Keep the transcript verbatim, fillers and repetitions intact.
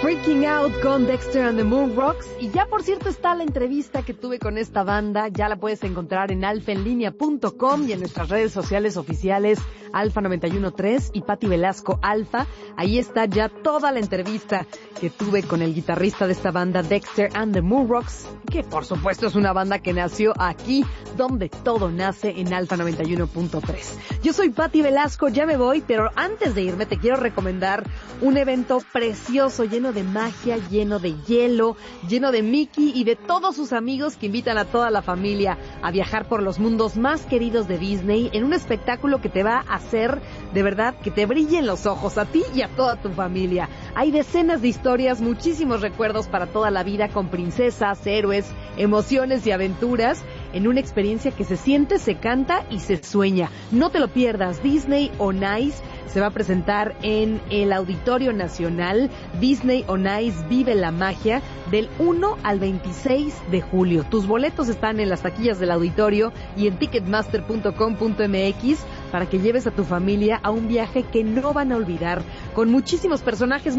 Freaking Out con Dexter and the Moonrocks. Y ya, por cierto, está la entrevista que tuve con esta banda. Ya la puedes encontrar en alfa en línea punto com y en nuestras redes sociales oficiales Alfa noventa y uno punto tres y Pati Velasco Alfa. Ahí está ya toda la entrevista que tuve con el guitarrista de esta banda, Dexter and the Moonrocks, que por supuesto es una banda que nació aquí, donde todo nace, en Alfa noventa y uno punto tres. Yo soy Pati Velasco, ya me voy, pero antes de irme te quiero recomendar un evento precioso, lleno de magia, lleno de hielo, lleno de Mickey y de todos sus amigos, que invitan a toda la familia a viajar por los mundos más queridos de Disney en un espectáculo que te va a hacer de verdad que te brillen los ojos a ti y a toda tu familia. Hay decenas de historias, muchísimos recuerdos para toda la vida, con princesas, héroes, emociones y aventuras en una experiencia que se siente, se canta y se sueña. No te lo pierdas. Disney on Ice se va a presentar en el Auditorio Nacional. Disney on Ice vive la magia del uno al veintiséis de julio. Tus boletos están en las taquillas del auditorio y en ticketmaster punto com punto m x para que lleves a tu familia a un viaje que no van a olvidar, con muchísimos personajes